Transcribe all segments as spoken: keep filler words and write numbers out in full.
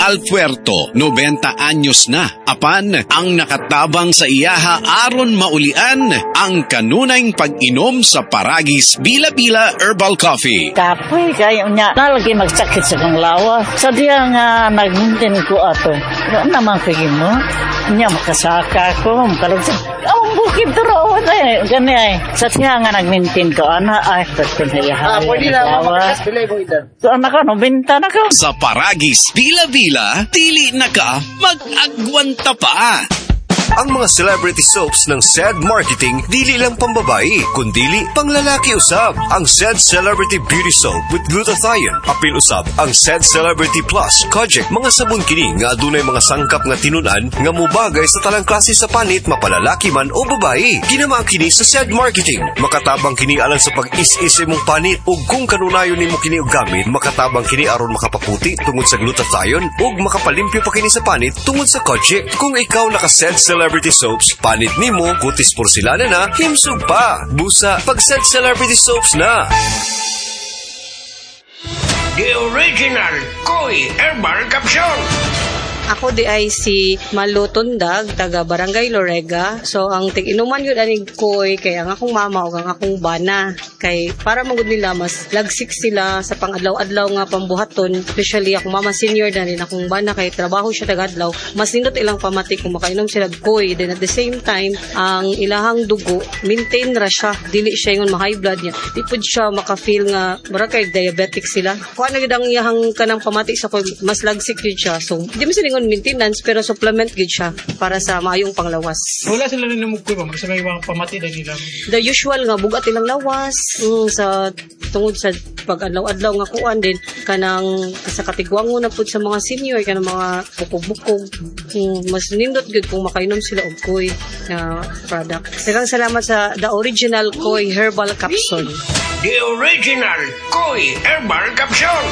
Alpuerto, nobenta anyos na. Apan, ang nakatabang sa iyaha aron maulian ang kanunayng pag-inom sa Paragis Bila-Bila Herbal Coffee. Kapoy kayo niya, nalagi magsakit sa kang lawa. Sa diya nga nag-maintain ko ato. Ano naman kagin mo? Niya makasaka ko, makalagsa. Ang bukid doon eh. Gani ay. Sa diya nga nag-maintain ko, ana ay, pwede na iyaha. Ah, pwede na, makakas-bilay mo ito. So, anak ko, no, benta na ko. Sa Paragis Bila-Bila, dili na ka mag-agwanta pa. Ang mga celebrity soaps ng S E D Marketing dili lang pambabae, kundili panglalaki usab. Ang S E D Celebrity Beauty Soap with glutathione. Apil usab ang S E D Celebrity Plus Kojic. Mga sabon kini nga adunay mga sangkap nga tinunan nga mubagay sa talang klase sa panit, mapalalaki man o babae. Ginama kini sa S E D Marketing. Makatabang kini alang sa pag-is-is imong panit ug kung kanunayon nimo kini og gamit, makatabang kini aron makapaputi tungod sa glutathione ug makapalimpyo pa kini sa panit tungod sa Kojic. Kung ikaw naka S E D Celebrity Soaps, panit nimo, kutis porcelana na, himsog pa. Busa, pag-S E D Celebrity Soaps na. The original Koi Herbal Capsule. Ako di ay si Malu Tundag, taga Barangay Lorega. So, ang tig-inuman yun anig koy, kaya ang akong mama o ang akong bana. Kay, para magod nila, mas lagsik sila sa pang-adlaw-adlaw nga pambuhaton. Especially, akong mama senior na rin akong bana, kay trabaho siya taga-adlaw. Mas nindot ilang pamati kung makainom sila koy. Then at the same time, ang ilahang dugo, maintain ra siya. Dili siya yung ma-high blood niya. Di po siya maka-feel nga, marakay diabetic sila. Kung ano yun ang iyahang kanang pamati sa koy, mas lagsik yun siya. So, di mo sila maintenance pero supplement gid siya para sa maayong panglawas. Wala sila rin namugkoy ba? Magsabay mga pamati na nila. The usual nga bugat ilang lawas mm, sa tungod sa pag-adlaw-adlaw nga kuan din kanang sa katigwango na pud sa mga senior kanang mga bukog-bukog. Mm, mas nindot gid kung makainom sila og koy na uh, product. Daghang salamat sa the original Koi Herbal Capsule. The original Koi Herbal Capsule.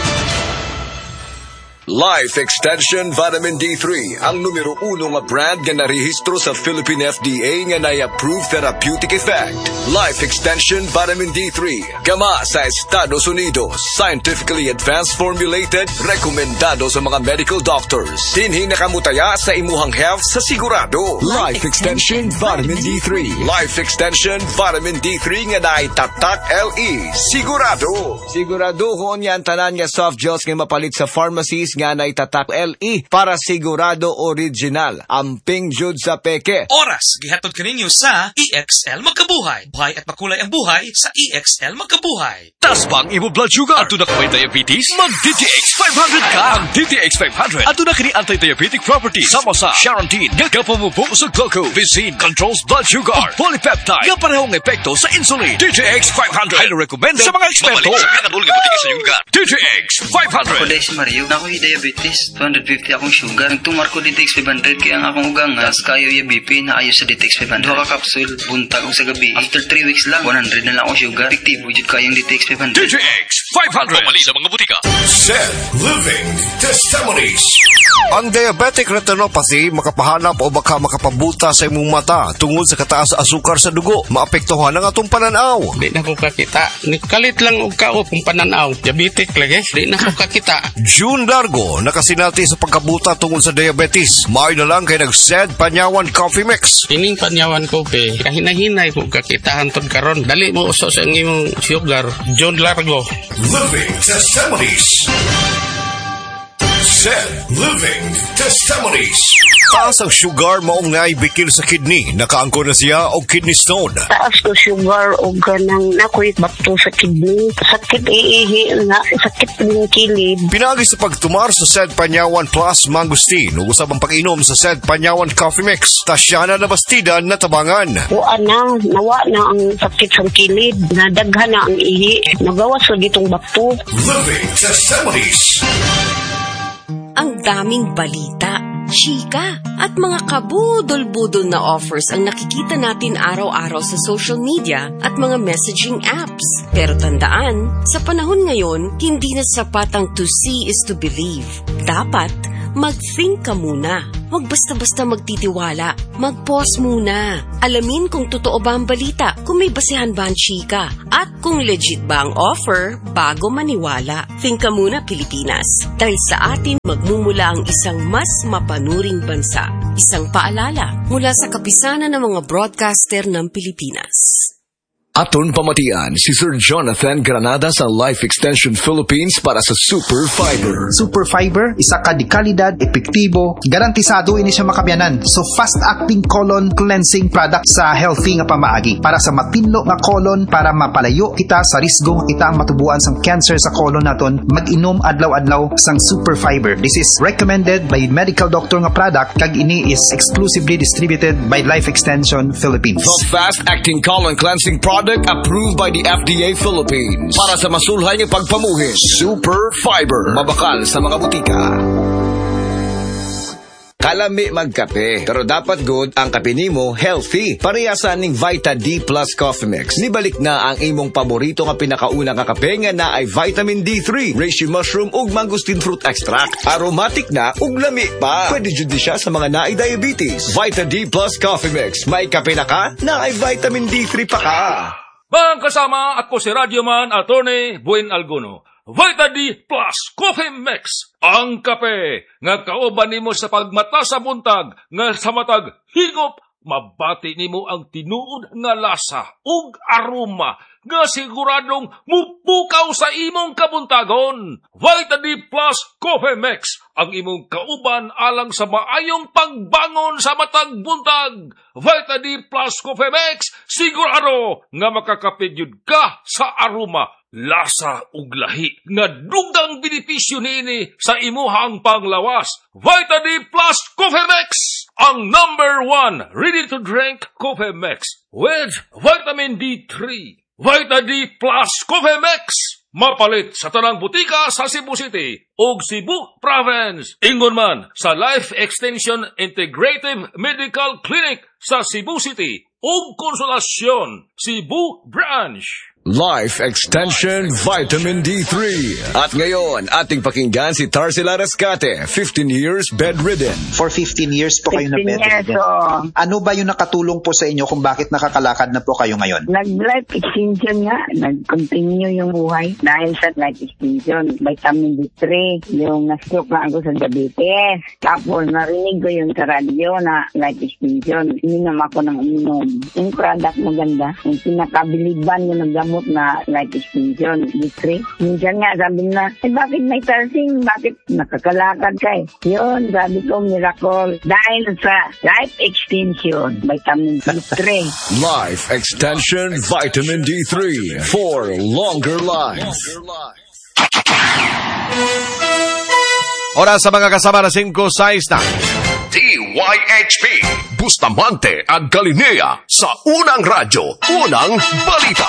Life Extension Vitamin D three, ang numero uno nga brand nga narehistro sa Philippine F D A nga na-approve therapeutic effect. Life Extension Vitamin D three, gama sa Estados Unidos, scientifically advanced formulated, rekomendado sa mga medical doctors. Dinhi nakamutaya sa imuhang health sa sigurado. Life Extension Vitamin D three. Life Extension Vitamin D three nga naitatak L E. Sigurado. Sigurado ho niyan tanan nga soft gels nga mapalit sa pharmacies nga naitatak L E para sigurado original. Amping jud sa peke. Oras, gihatod kaninyo sa E X L Magkabuhay. Buhay at makulay ang buhay sa E X L Magkabuhay. Tas bang imo blood sugar? Ato na ka may diabetes? Mag-D T X five hundred ka! Ang D T X five hundred, ato na kini anti-diabetic properties. Sama sa Charantine, nga kapamubo sa glucose. Visin controls blood sugar. Ang polypeptide, nga parehong epekto sa insulin. D T X five hundred, highly recommended sa mga eksperto. D T X five hundred. Ako si Mario, na ako'y diabetes. two hundred fifty akong sugar. Nagtumar ko D T X five hundred, kaya ang akong ugangas, kayo yung B P na ayo sa D T X five hundred. Dua ka kapsul, buntag o sa gabi. After three weeks lang, one hundred na lang akong sugar. Effective, wujud kayong D T X five hundred. D T X five hundred. Pamali sa mga butika. S E D Living Testimonies. Ang diabetic retinopathy makapahanap o baka makapabuta sa imong mata tungod sa kataas asukar sa dugo. Maapektuhan ang atong pananaw. Di na ko kakita. Nikalit lang og kao kung pananaw. Diabetic lagi. Di na ko kakita. June Largo nakasinati sa pagkabuta tungod sa diabetes. Maayo na lang kay nag-S E D Panyawan Coffee Mix. Ining Panyawan Coffee, kahinahinay ko kakitahan tod karon. Dali mo uso sa imong sugar. June Largo. Living Testimonies. S E D Living Testimonies. Taas ang sugar maong naibikil sa kidney. Nakaangko na siya o kidney stone. Taas ko sugar o ganang nakoy bato sa kidney. Sakit iihi nga, sakit ng kilid. Pinagi sa pagtumar sa S E D Panyawan Plus Mangustin. Ugusab ang pag-inom sa S E D Panyawan Coffee Mix. Tasyana na bastida na tabangan. Wa na, nawa na ang sakit sa kilid. Nadaghan na ang ihi. Nagawas ko ditong bato. Living Testimonies. Ang daming balita, chika, at mga kabudol-budol na offers ang nakikita natin araw-araw sa social media at mga messaging apps. Pero tandaan, sa panahon ngayon, hindi na sapat ang to see is to believe. Dapat mag-think ka muna. Huwag basta-basta magtitiwala. Mag-pause muna. Alamin kung totoo ba ang balita, kung may basihan ba ang chika, at kung legit ba ang offer bago maniwala. Think ka muna, Pilipinas. Dahil sa atin magmumula ang isang mas mapanuring bansa. Isang paalala mula sa kapisanan ng mga broadcaster ng Pilipinas. Aton pamatian si Sir Jonathan Granada sa Life Extension Philippines para sa Super Fiber. Super Fiber, isa ka di kalidad, epektibo, garantisado ini siya makabiyanan. So fast-acting colon cleansing product sa healthy nga pamaagi. Para sa matinlo nga colon, para mapalayo kita sa risgo nga kita ang matubuan sang cancer sa colon naton, mag-inom adlaw-adlaw sang Super Fiber. This is recommended by medical doctor nga product, kag ini is exclusively distributed by Life Extension Philippines. The fast-acting colon cleansing product approved by the F D A Philippines para sa masulhay ng pagpamuhin. Super Fiber, mabakal sa mga butika. Kalami magkape, pero dapat good ang kape nimo healthy. Parehasan ning Vita D Plus Coffee Mix. Nibalik na ang imong paborito nga pinakauna nga kape nga na ay vitamin D three, reishi mushroom ug mangosteen fruit extract. Aromatic na ug lami pa. Pwede jud siya sa mga naay diabetes. Vita D Plus Coffee Mix. May kape na ka, na ay vitamin D three pa ka. Mga kasama, ako si Radyoman Attorney Buen Alguno. Vita D Plus Coffee Mix, ang kape nga kauban nimo sa pagmata sa buntag nga sa matag higop, mabati nimo ang tinuod nga lasa ug aroma nga siguradong mupukaw sa imong kabuntagon. Vita D Plus Coffee Mix, ang imong kauban alang sa maayong pagbangon sa matag buntag. Vita D Plus Coffee Mix, sigurado nga makakapigyud ka sa aroma, lasa ug lahi nga dugang benepisyo niini sa imuhang panglawas. Vita D Plus Coffee Mix, ang number one ready-to-drink coffee mix with vitamin D three. Vita D Plus Coffee Mix, mapalit sa tanang butika sa Cebu City ug Cebu Province. Ingon man sa Life Extension Integrative Medical Clinic sa Cebu City ug Konsolasyon, Cebu Branch. Life Extension Vitamin D three. At ngayon, ating pakinggan si Tarsila Rescate, fifteen years bedridden. For fifteen years po kayo na fifteen years, bedridden. oh. Ano ba yung nakatulong po sa inyo kung bakit nakakalakad na po kayo ngayon? Nag-life extension nga. Nag-continue yung buhay dahil sa life extension. Vitamin D three, yung na-stroke na ako sa diabetes. Tapos narinig ko yung sa radyo na life extension. Ininom ako ng uminom. Yung product maganda. Yung pinakabiliban yung nagdamot na life extension, D three. Minsan nga sabi na, eh bakit may tarsing? Bakit nakakalakad ka eh? Yun, sabi ko, miracle. Dahil sa life extension, vitamin D three. Life Extension Vitamin D three for longer life. Oras sa mga kasama na singko size na. D Y H P, Bustamante at Galilea sa Unang Radyo, Unang Balita.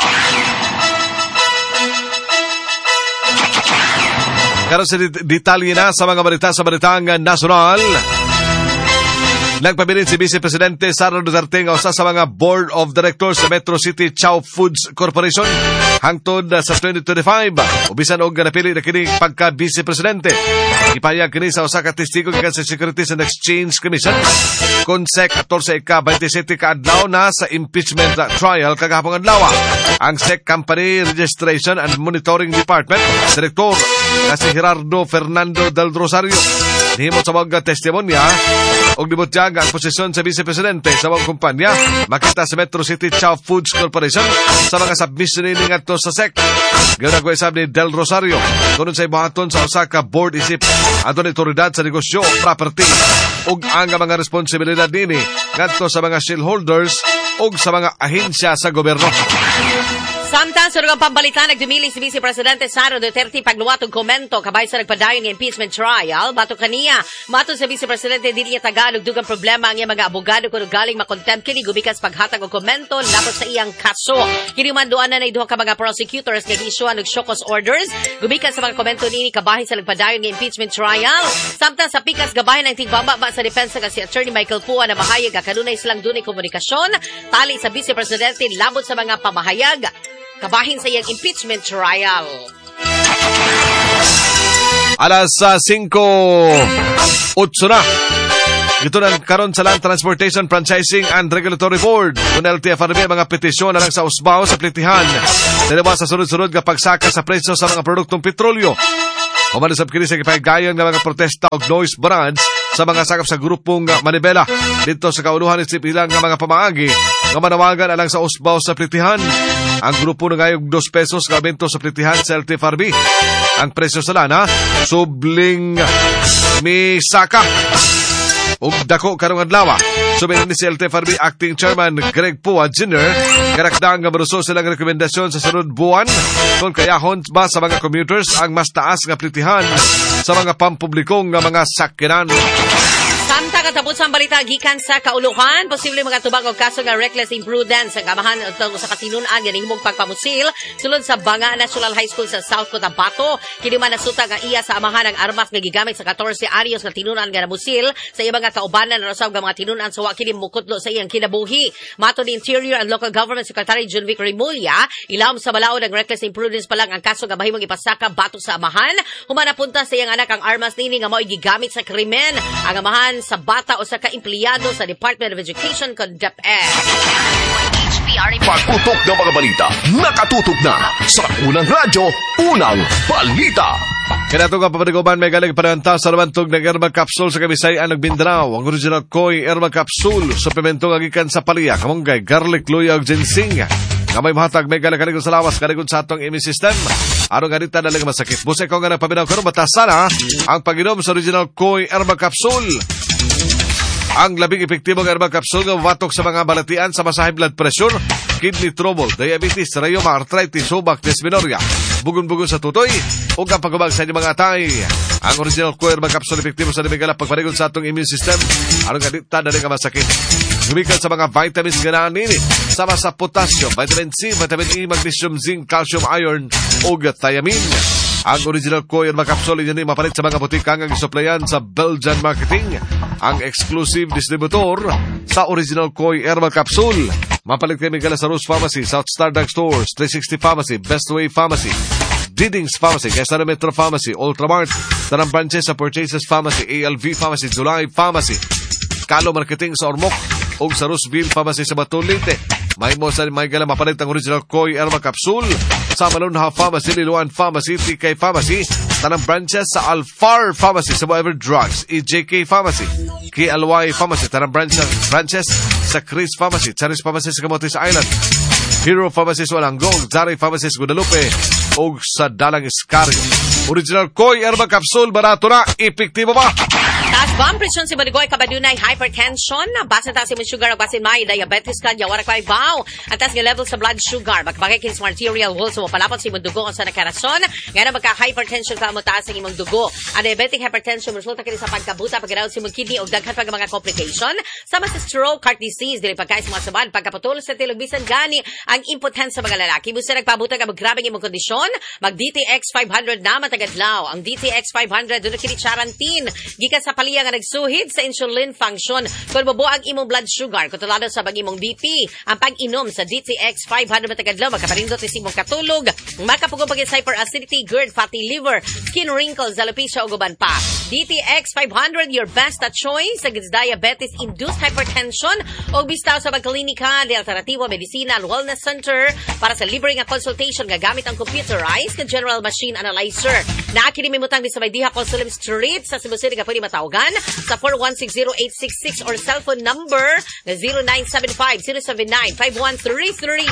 Karon sa detalye na sa mga balita sa balitang nasyonal. Nagpabilin si Vice Presidente Sara Duterte nga usa sa mga Board of Directors sa Metro City Chow Foods Corporation hangtod sa twenty twenty-five. Ubisan og napili na kini pagka Vice Presidente. Ipahayag kini sa usa ka testigo gikan sa Securities and Exchange Commission. Konsek fourteen ka twenty-seven ka adlaw na sa impeachment trial kagahapon adlaw. Ang S E C Company Registration and Monitoring Department Direktor na si Gerardo Fernando del Rosario nihimot sa mga testimonya og dibutyaga ang posisyon sa Vice Presidente sa mga kumpanya makita sa Metro City Chow Foods Corporation sa mga submission ni ngadto sa S E C. Gawin ko isab ni Del Rosario tunod sa ibuhaton sa usa ka board isip adton otoridad sa negosyo o property ug ang mga responsibilidad nini ngadto sa mga shareholders ug sa mga ahensya sa gobyerno. Samtang sa rugang pambalita, nagdumili si Vice Presidente Sara Duterte pagluwatong komento kabay sa nagpadayon ng impeachment trial. Bato kaniya, mato sa Vice Presidente dili niya Tagalog dugang problema ang iyang mga abogado kung galing makontent kini gubikas paghatag og komento labot sa iyang kaso. Kini manduan na na duha ka mga prosecutors nga gi-issuean og show-cause orders gubikas sa mga komento nini kabahin sa nagpadayon ng impeachment trial. Samtang sa pikas gabahin ang tigbababa sa depensa nga si Attorney Michael Pua na mahayag kanunay silang dunay komunikasyon tali sa Vice Presidente labot sa mga pamahayag kabahin sa iyang impeachment trial. Alas uh, five, eight na. Ito na karon sa Land Transportation Franchising and Regulatory Board. Kung L T F R B mga petisyon na lang sa usbaw sa plitihan. Dalawa sa sunod-sunod nga pagsaka sa presyo sa mga produktong petrolyo. Umanisap kini sa kipahigayang ng mga protesta o noise barrage sa mga sakap sa grupong Manibela. Dito sa kauluhan isip ilang nga mga pamaagi nga manawagan alang sa usbaw sa plitihan. Ang grupo nangayog dos pesos nga bento sa plitihan sa L T F R B. Ang presyo sa lana, subling misaka. Ug dako karong adlaw. Sumin ni si L T F R B Acting Chairman Greg Pua Junior karakdang nga maruso silang rekomendasyon sa sunod buwan kung kayahon ba sa mga commuters ang mas taas nga plitihan sa mga pampublikong nga mga sakyanan. Samtang katapos ang balita gikan sa kauluhan, posible magatubag og kaso nga reckless imprudence ang amahan sa katinunan nga nihimong pagpamusil sulod sa Banga National High School sa South Cotabato. Kini man nasuta nga iya sa amahan ang armas nga gigamit sa fourteen anyos nga tinunan nga namusil sa iya mga kaubanan na usab nga mga tinunan sa wa kini mukutlo sa iyang kinabuhi. Mato ni Interior and Local Government Secretary John Vic Remulla, ilawom sa balaod ang reckless imprudence pa lang ang kaso nga mahimong ipasaka batok sa amahan. Human napunta sa iyang anak ang armas nini nga mao gigamit sa krimen. Ang amahan sa bata o sa ka-empleyado sa Department of Education kon DepEd. Pagtutok ng mga balita, nakatutok na sa unang radyo, unang balita. Kaya ito nga papaniguban may galing panantang sa ramantog ng herbal capsule sa Kabisayan ng Mindanao. Ang original Koi herbal capsule, suplemento nga gikan sa palaya, kamunggay, garlic, luya, o ginseng. Nga may mahatag may galing sa lawas, galing sa atong immune system. Ano nga dito na lang masakit. Busay ko nga nagpabinaw karon batasan ha, ang pag-inom sa original Koi herbal capsule. Ang labing epektibong herbal capsule nga mabatok sa mga balatian sa masahib blood pressure, kidney trouble, diabetes, rheuma, arthritis, subak, dysmenorrhea, bugon-bugon sa tutoy, o ang pagubag sa inyong mga atay. Ang original Koi herbal capsule epektibo sa nabigala pagparigon sa atong immune system. Ano nga dito na lang masakit. Gumikan sa mga vitamins ganaan nini, sama sa potassium, vitamin C, vitamin E, magnesium, zinc, calcium, iron, o thiamine. Ang original Koi herbal capsule yun mapalit sa mga butika ang isuplayan sa Belgian Marketing. Ang exclusive distributor sa original Koi herbal capsule. Mapalit kami gala sa Rose Pharmacy, South Star Drug Stores, three sixty Pharmacy, Best Way Pharmacy, Didings Pharmacy, Quezon Metro Pharmacy, Ultramart, Tanang Branches sa Purchases Pharmacy, A L V Pharmacy, July Pharmacy, Kalo Marketing sa Ormoc, o sa Rooseville Pharmacy sa Batulite. May mo sa may gala mapalit ang original Koi herbal capsule sa Malunha Pharmacy, Liluan Pharmacy, T K Pharmacy, Tanang Branches sa Alfar Pharmacy sa Moever Drugs, E J K Pharmacy, K L Y Pharmacy, Tanang Branches, branches sa Chris Pharmacy, Charis Pharmacy sa Camotes Island, Hero Pharmacy sa Walanggong, Zari Pharmacy sa Guadalupe, o sa Dalang Iscario. Original Koi herbal capsule, barato na, epektibo ba? Taas ba ang presyon si Manigoy kabadunay hypertension? Basa taas si mo sugar, basin may diabetes ka, yawarak pa ibaw. Ang taas nga level sa blood sugar, magpagay kinis mo arterial wall, so mapalapot si imong dugo kung sa nakarason. Ngayon magka-hypertension ka mo taas ang imong dugo. Ang diabetic hypertension, resulta kini sa pagkabuta, pagkaraon si imong kidney o daghan pag mga complication. Sama sa stroke, heart disease, dili pagkais mga sabad, pagkaputol sa tilog bisan gani, ang impotence sa mga lalaki. Busa nagpabuta ka maggrabing imong kondisyon, mag D T X five hundred na matagadlaw. Ang D T X five hundred, doon kini charantin. Gikan sa paliya nga nagsuhid sa insulin function. Kung mabuo ang imong blood sugar, kontrolado sa bang imong B P, ang pag-inom sa D T X five hundred matagadlaw, makaparindot is imong katulog, makapugong pagin sa hyperacidity, GERD, fatty liver, skin wrinkles, alopecia o guban pa. D T X five hundred, your best choice against diabetes-induced hypertension o bistaw sa pagklinika de Alternativo Medicina and Wellness Center para sa libre nga consultation nga gamit ang computerized nga general machine analyzer. Naakinimimutang di sa Maydiha Consulum Street sa Cebu City ka pwede matawagan sa four one six zero eight six six or cellphone number na zero nine seven five zero seven nine five one three three.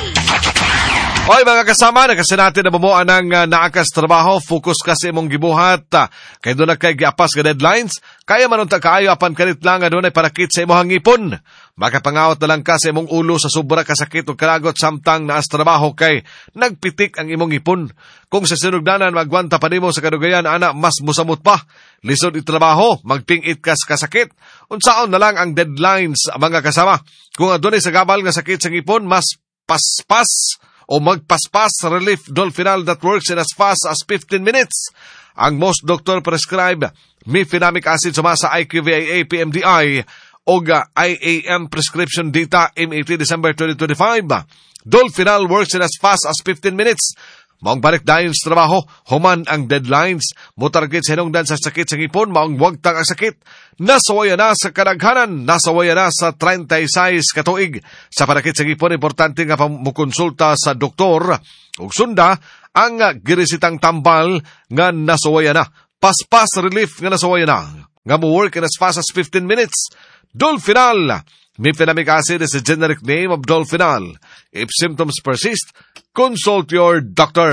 Oy mga kasama, nagkasi natin na bumuan ng uh, naakas trabaho, focus kasi mong gibuhat, uh, kaya doon na kay giapas ka deadlines, kaya manunta kaayo apan kalit lang nga doon ay parakit sa imong ngipon. Makapangawat na lang ka sa imong ulo sa sobra kasakit o kalagot samtang naas trabaho kay nagpitik ang imong ngipon. Kung sa sinugdanan magwanta pa nimo sa kadugayan, ana mas musamot pa. Lisod itrabaho, magpingit ka sa kasakit. Unsaon na lang ang deadlines mga kasama. Kung adunay sa gabal nga sakit sa ngipon, mas paspas o magpaspas relief Dolfinal that works in as fast as fifteen minutes. Ang most doctor prescribe mefenamic acid sa masa I Q V I A P M D I o I A M prescription data M eighteen December twenty twenty-five. Dolfinal works in as fast as fifteen minutes. maong balik dayon sa trabaho, human ang deadlines. Mutarget sa hinungdan sa sakit sa ngipon, maong wagtang ang sakit. Nasawaya na sa kadaghanan, nasawaya na sa thirty-six katuig. Sa panakit sa ngipon, importante nga mukonsulta sa doktor. Ug sunda, ang girisitang tambal nga nasawaya na. Paspas relief nga nasawaya na. Nga mo work in as fast as fifteen minutes. Dolphinal. Mefenamic acid is a generic name of Dolphinal. If symptoms persist, consult your doctor.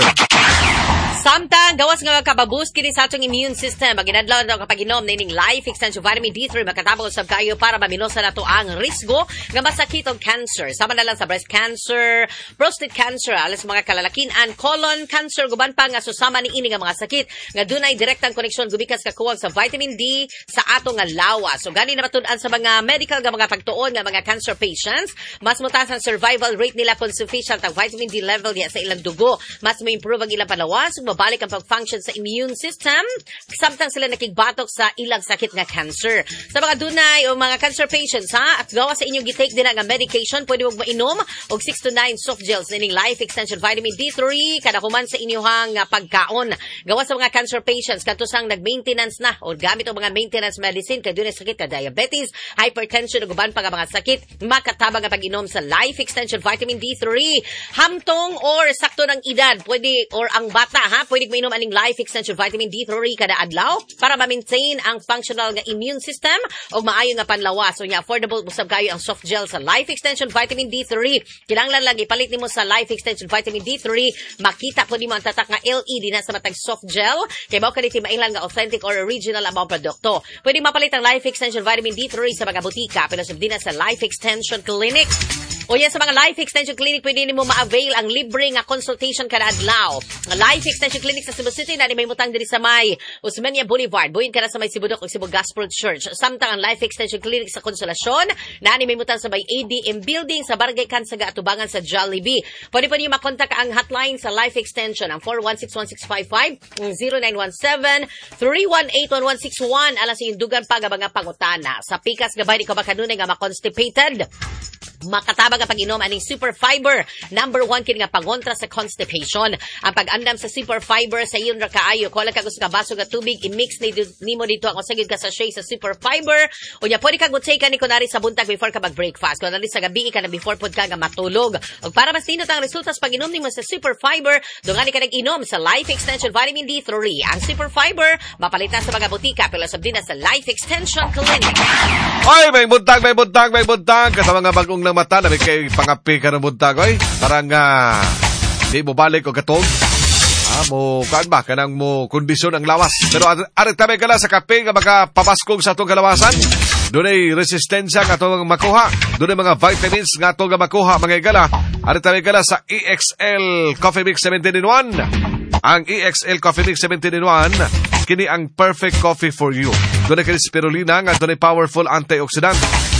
Samtang gawas nga kababoost kini sa atong immune system, maginadlaw na kapag inom na ining Life Extension Vitamin D three makatabang usab kayo para maminosa nato ang risgo nga masakit og cancer. Sama na lang sa breast cancer, prostate cancer, alas mga kalalakian, colon cancer, guban pa nga susama ni ini nga mga sakit nga dunay direktang koneksyon gumikas kakuwang sa vitamin D sa ato nga lawas. So gani na matud-an sa mga medical nga mga pagtuon nga mga cancer patients, mas mutaas ang survival rate nila kung sufficient ang vitamin D level niya sa ilang dugo. Mas mo improve ang ilang palawas, balik ang pag-function sa immune system, samtang sila nakigbatok sa ilang sakit nga cancer. Sa mga dunay o mga cancer patients, ha, at gawa sa inyong gitake din nga medication, pwede mong mainom og six to nine soft gels nining Life Extension Vitamin D three kada human sa inyong pagkaon. Gawa sa mga cancer patients, katusang nag-maintenance na o gamit ang mga maintenance medicine, kay dunay sakit ka diabetes, hypertension, o guban pa nga mga sakit, makatabang nga pag-inom sa Life Extension Vitamin D three. Hamtong or sakto ng edad, pwede, or ang bata, ha, pwede mainom aning Life Extension Vitamin D three kada adlaw para ma-maintain ang functional nga immune system o maayo nga panlawas. So, nga affordable usab kayo ang soft gel sa Life Extension Vitamin D three. Kinahanglan lang ipalit nimo sa Life Extension Vitamin D three, makita po nimo ang tatak nga L E D na sa matag soft gel. Kay mao kaniti mailhan nga authentic or original ang mga produkto. Pwede mapalit ang Life Extension Vitamin D three sa mga butika, pero sabdi na sa Life Extension Clinic. O yan sa mga Life Extension Clinic, pwede nimo ma-avail ang libre nga consultation kada adlaw. Ang Life Extension Clinic sa Cebu City na ni may mutang diri sa may Osmeña Boulevard, buhin ka na sa may Sibudok o Cebu Gospel Church. Samtang ang Life Extension Clinic sa Consolacion na ni may mutang sa may A D M Building sa Barangay Kansaga, Atubangan sa Jollibee. Pwede pa niyo makontak ang hotline sa Life Extension, ang four one six one six five five, zero nine one seven, three one eight one one six one. Alas yung dugan pa nga mga pangutana. Sa pikas gabay ni ko makanunay nga ma-constipated, makatabang ang pag-inom aning Super Fiber. Number one kini nga pangontra sa constipation. Ang pag-andam sa Super Fiber sa iyon ra kaayo. Kung ka gusto ka baso nga tubig, i-mix ni nimo dito ang usagid ka sachet sa Super Fiber. O nya pwede ka gutay ka ni kunari sa buntag before ka mag-breakfast. Kung nari sa gabi ka na before pod ka nga matulog. O para mas tinot ang resulta sa pag-inom nimo sa Super Fiber, dungani ka nag-inom sa Life Extension Vitamin D three. Ang Super Fiber mapalitan sa mga butika pero sabdi na sa Life Extension Clinic. Ay, may buntag, may buntag, may buntag. Kasama nga bagong ng mata na may kay pangapi ka ng buntag, oy. Parang uh, di mo balik o katog. Ah, mo, kaan ba? Kanang mo kondisyon ang lawas. Pero arit tabi ka na sa kape nga makapapaskog sa itong kalawasan. Doon ay resistensya nga itong makuha. Doon ay mga vitamins nga itong makuha, mga igala. Arit tabi ka na sa E X L Coffee Mix seventeen in one. Ang E X L Coffee Mix seventeen in one, kini ang perfect coffee for you. Doon ay kini spirulina nga doon ay powerful antioxidant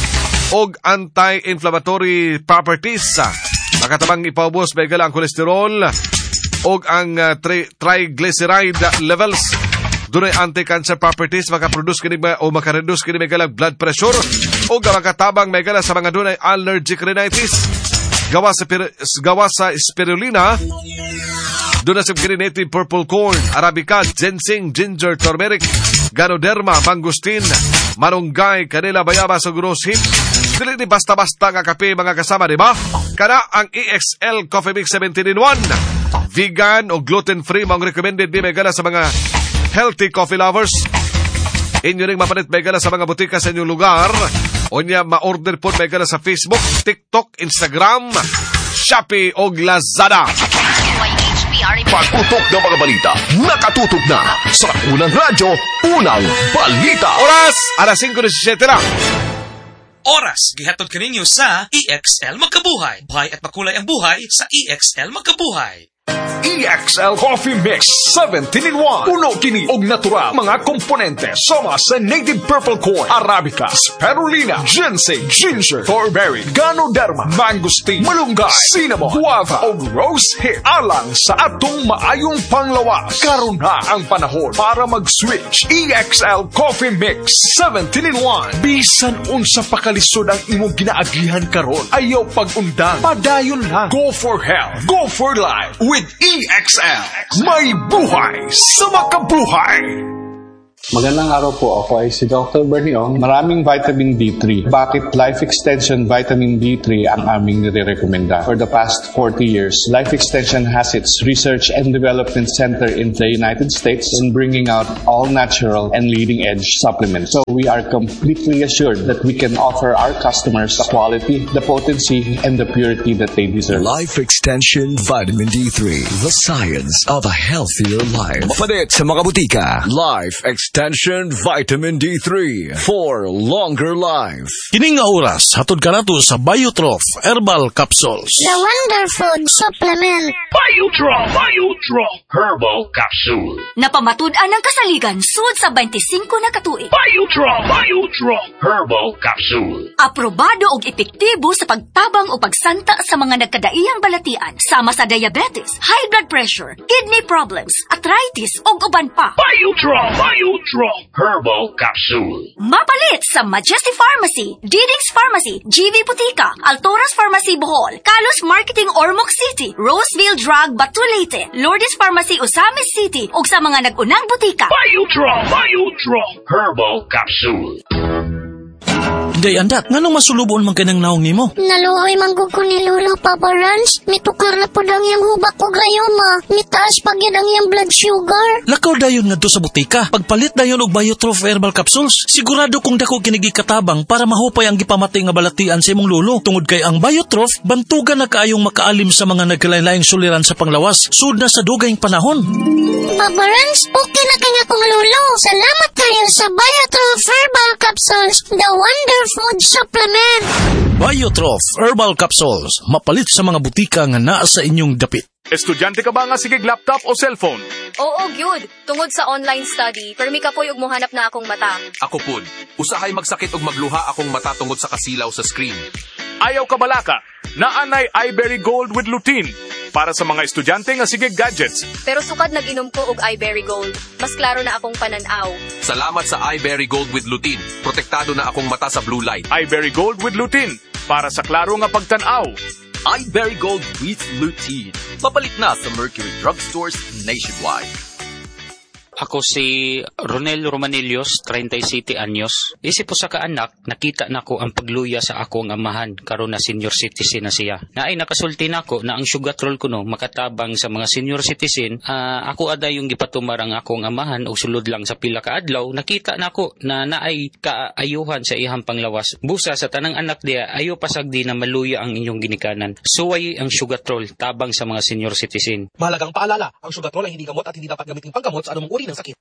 og anti-inflammatory properties. Makatabang ipaubos may gala ang kolesterol og ang uh, tri- triglyceride levels. Doon ay anti-cancer properties, makaproduce kini o makareduce kini may gala blood pressure og makatabang may gala sa mga doon ay allergic rhinitis. Gawa sa, pir- gawa sa spirulina, doon na sa native purple corn, arabica, ginseng, ginger, turmeric, ganoderma, mangustin, manunggay, kanila, bayabas, o gross hip. Dili ni basta-basta nga kape mga kasama, di ba? Kana ang E X L Coffee Mix seventeen in one. Vegan o gluten-free, mga recommended di may gala sa mga healthy coffee lovers. Inyo ring mapanit may gala sa mga butika sa inyong lugar. O niya ma-order po may gala sa Facebook, TikTok, Instagram, Shopee o Lazada. Pagputok ng mga balita, nakatutok na sa unang radyo, unang balita. Oras, alas five seventeen na. Oras, gihatod kaninyo sa E X L Magkabuhay. Buhay at makulay ang buhay sa E X L Magkabuhay. E X L Coffee Mix seventeen in one. Puno kini og natural mga komponente sama sa native purple corn, arabica, spirulina, ginseng, ginger, turmeric, ganoderma, mangosteen, malunggay, cinnamon, guava og rose hip. Alang sa atong maayong panglawas. Karon na ang panahon para mag-switch. E X L Coffee Mix seventeen in one. Bisan unsa pa kalisod ang imong ginaagihan karon, ayaw pag-undang. Padayon lang. Go for health. Go for life. with E X L. May buhay sa makabuhay. Magandang araw po. Ako ay si Doctor Bernie Ong. Maraming vitamin D three. Bakit Life Extension Vitamin D three ang aming nire-recommenda? For the past forty years, Life Extension has its research and development center in the United States in bringing out all natural and leading-edge supplements. So we are completely assured that we can offer our customers the quality, the potency, and the purity that they deserve. Life Extension Vitamin D three. The science of a healthier life. Mapalit sa mga butika. Life Extension Vitamin D three for longer life. Kining nga oras, hatod ka nato sa Biotrof Herbal Capsules. The Wonder Food Supplement. Biotrof, Biotrof Herbal Capsule. Napamatud-an ang kasaligan sud sa twenty-five na katuig. Biotrof, Biotrof Herbal Capsule. Aprobado og epektibo sa pagtabang o pagsanta sa mga nagkadaiyang balatian sama sa diabetes, high blood pressure, kidney problems, arthritis ug uban pa. Biotrof, Biotrof Herbal Capsule. Mapalit sa Majesty Pharmacy, Diding's Pharmacy, G V Butika, Altoras Pharmacy Bohol, Kalos Marketing Ormoc City, Roseville Drug Batulete, Lourdes Pharmacy Osamis City ug sa mga nag-unang butika. Biotrof, Biotrof Herbal Capsule. Day andat, nganong masulubon man kanang naong nimo? Naluoy manggug ko ni Lolo Papa Rans. Mitukar na po lang yung hubak ko gayoma. Mitaas pag yan ang yung blood sugar. Lakaw dayon nga do sa butika. Pagpalit dayon og Biotrof Herbal Capsules, sigurado kung dako kinigi katabang para mahupay ang gipamati nga balatian sa imong lolo. Tungod kay ang Biotrof, bantugan na kaayong makaalim sa mga nagkalain-laing suliran sa panglawas, sud na sa dugayng panahon. Papa Rans, okay na kanya kong lolo. Salamat kayo sa Biotrof Herbal Capsules, the Wonder Food Supplement. Biotrof Herbal Capsules, mapalit sa mga butika nga naa sa inyong dapit. Estudyante ka ba nga sigig laptop o cellphone? Oo, gyud. Tungod sa online study, permi ka po'y og mohanap na akong mata. Ako pud. Usahay magsakit og magluha akong mata tungod sa kasilaw sa screen. Ayaw ka balaka. Naanay iBerry Gold with lutein para sa mga estudyante nga sigig gadgets. Pero sukad nag-inom ko og iBerry Gold. Mas klaro na akong pananaw. Salamat sa iBerry Gold with lutein. Protektado na akong mata sa blue light. iBerry Gold with lutein para sa klaro nga pagtanaw. iBerry Gold with lutein. Papalit na sa Mercury Drugstores nationwide. Ako si Ronel Romanillos, thirty-seven anyos. Isip po sa kaanak, nakita na ko ang pagluya sa akong amahan, karon na senior citizen na siya. Naay nakasulti na ko na ang sugatrol ko no, makatabang sa mga senior citizen. Uh, ako ada yung gipatumar ang akong amahan o sulod lang sa pila ka adlaw. Nakita na ko na naay kaayuhan sa ihang panglawas. Busa sa tanang anak dia, ayo pasagdi na maluya ang inyong ginikanan. Suway ang sugatrol, tabang sa mga senior citizen. Mahalagang paalala, ang sugatrol ay hindi gamot at hindi dapat gamitin panggamot sa anumang uri ng sakit.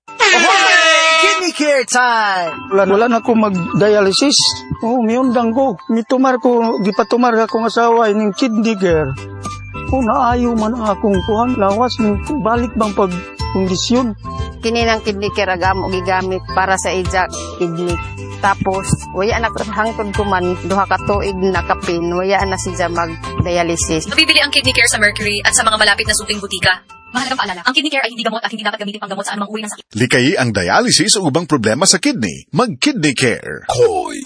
Kidney care time! Wala, wala na ko mag-dialysis. Oh, miundang ko. Mitumar ko, di pa tumar akong asawa ng kidney care. Oh, naayo man ang akong kuhan. Lawas, balik bang pag-kondisyon. Kini ng kidney care agam o gigamit para sa ijak kidney. Tapos, waya na hangtod ko man, duha ka tuig na kapin, waya na siya mag-dialysis. Mabibili ang kidney care sa Mercury at sa mga malapit na suping butika. Mahalagang paalala, ang kidney care ay hindi gamot at hindi dapat gamitin panggamot sa anumang uri ng sakit. Likayi ang dialysis o ubang problema sa kidney. Mag-Kidney Care. Koy!